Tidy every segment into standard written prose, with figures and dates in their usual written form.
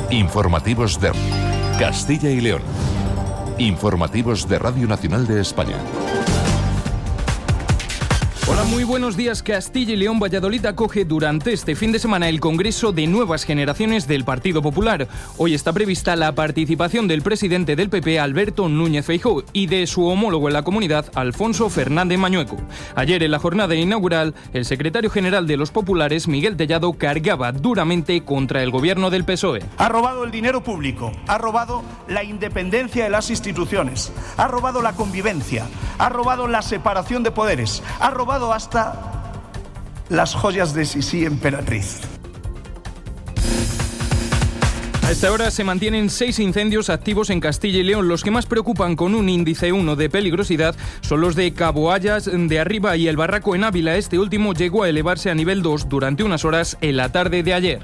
Informativos de Castilla y León. Informativos de Radio Nacional de España. Hola, muy buenos días. Castilla y León. Valladolid acoge durante este fin de semana el Congreso de Nuevas Generaciones del Partido Popular. Hoy está prevista la participación del presidente del PP, Alberto Núñez Feijóo, y de su homólogo en la comunidad, Alfonso Fernández Mañueco. Ayer, en la jornada inaugural, el secretario general de los populares, Miguel Tellado, cargaba duramente contra el gobierno del PSOE. Ha robado el dinero público, ha robado la independencia de las instituciones, ha robado la convivencia, ha robado la separación de poderes, ha robado hasta las joyas de Sisi Emperatriz. A esta hora se mantienen 6 incendios activos en Castilla y León. Los que más preocupan, con un índice 1 de peligrosidad, son los de Cabo Hayas de Arriba y el Barraco en Ávila. Este último llegó a elevarse a nivel 2 durante unas horas en la tarde de ayer.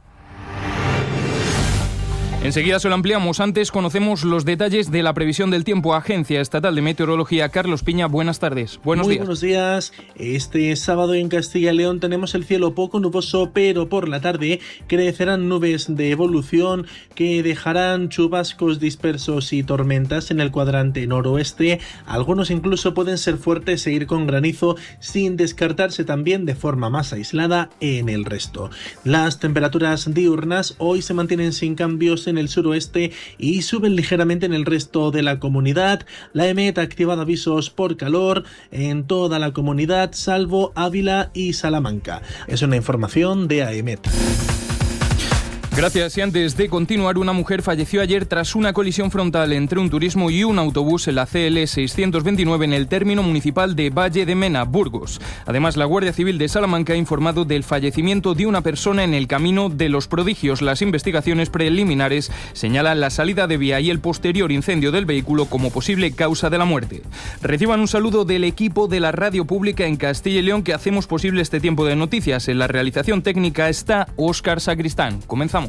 Enseguida se lo ampliamos. Antes conocemos los detalles de la previsión del tiempo. Agencia Estatal de Meteorología. Carlos Piña, buenas tardes. Buenos días. Este sábado en Castilla y León tenemos el cielo poco nuboso, pero por la tarde crecerán nubes de evolución que dejarán chubascos dispersos y tormentas en el cuadrante noroeste. Algunos incluso pueden ser fuertes e ir con granizo, sin descartarse también de forma más aislada en el resto. Las temperaturas diurnas hoy se mantienen sin cambios en el suroeste y suben ligeramente en el resto de la comunidad. La EMET ha activado avisos por calor en toda la comunidad, salvo Ávila y Salamanca. Es una información de AEMET. Gracias. Y antes de continuar, una mujer falleció ayer tras una colisión frontal entre un turismo y un autobús en la CL 629 en el término municipal de Valle de Mena, Burgos. Además, la Guardia Civil de Salamanca ha informado del fallecimiento de una persona en el camino de los Prodigios. Las investigaciones preliminares señalan la salida de vía y el posterior incendio del vehículo como posible causa de la muerte. Reciban un saludo del equipo de la radio pública en Castilla y León, que hacemos posible este tiempo de noticias. En la realización técnica está Óscar Sacristán. Comenzamos.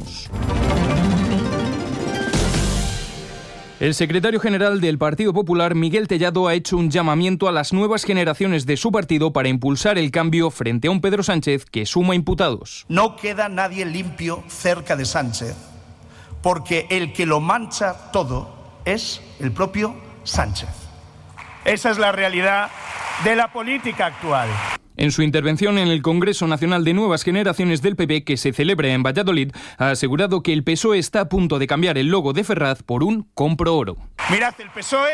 El secretario general del Partido Popular, Miguel Tellado, ha hecho un llamamiento a las nuevas generaciones de su partido para impulsar el cambio frente a un Pedro Sánchez que suma imputados. No queda nadie limpio cerca de Sánchez, porque el que lo mancha todo es el propio Sánchez. Esa es la realidad de la política actual. En su intervención en el Congreso Nacional de Nuevas Generaciones del PP, que se celebra en Valladolid, ha asegurado que el PSOE está a punto de cambiar el logo de Ferraz por un compro oro. Mirad, el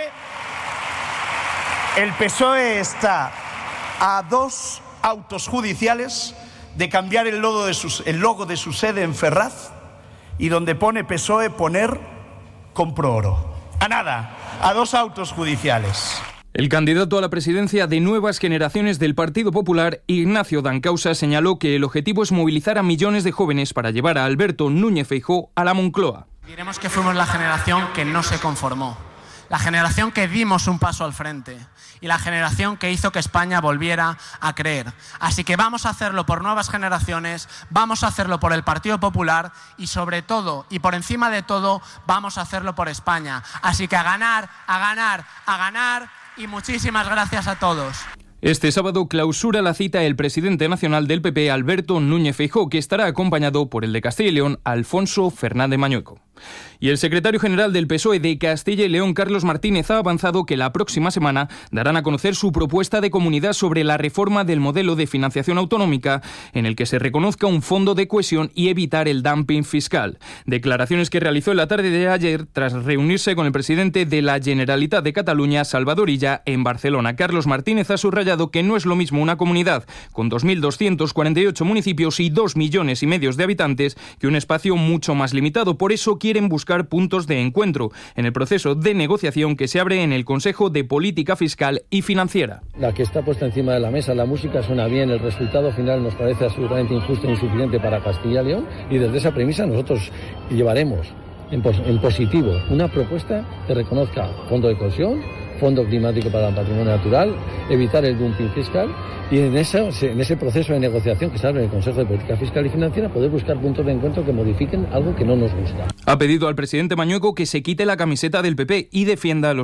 PSOE está a 2 autos judiciales de cambiar el logo de su sede en Ferraz, y donde pone PSOE poner compro oro. A nada, a 2 autos judiciales. El candidato a la presidencia de Nuevas Generaciones del Partido Popular, Ignacio Dancausa, señaló que el objetivo es movilizar a millones de jóvenes para llevar a Alberto Núñez Feijóo a la Moncloa. Diremos que fuimos la generación que no se conformó, la generación que dimos un paso al frente y la generación que hizo que España volviera a creer. Así que vamos a hacerlo por nuevas generaciones, vamos a hacerlo por el Partido Popular y, sobre todo y por encima de todo, vamos a hacerlo por España. Así que a ganar, a ganar, a ganar. Y muchísimas gracias a todos. Este sábado clausura la cita el presidente nacional del PP, Alberto Núñez Feijóo, que estará acompañado por el de Castilla y León, Alfonso Fernández Mañueco. Y el secretario general del PSOE de Castilla y León, Carlos Martínez, ha avanzado que la próxima semana darán a conocer su propuesta de comunidad sobre la reforma del modelo de financiación autonómica, en el que se reconozca un fondo de cohesión y evitar el dumping fiscal. Declaraciones que realizó en la tarde de ayer tras reunirse con el presidente de la Generalitat de Cataluña, Salvador Illa, en Barcelona. Carlos Martínez ha subrayado que no es lo mismo una comunidad con 2.248 municipios y 2,5 millones de habitantes que un espacio mucho más limitado. Por eso quieren buscar puntos de encuentro en el proceso de negociación que se abre en el Consejo de Política Fiscal y Financiera. La que está puesta encima de la mesa, la música suena bien, el resultado final nos parece absolutamente injusto e insuficiente para Castilla y León, y desde esa premisa nosotros llevaremos en positivo una propuesta que reconozca fondo de cohesión, fondo climático para el patrimonio natural, evitar el dumping fiscal, y en ese proceso de negociación que se abre en el Consejo de Política Fiscal y Financiera poder buscar puntos de encuentro que modifiquen algo que no nos gusta. Ha pedido al presidente Mañueco que se quite la camiseta del PP y defienda a los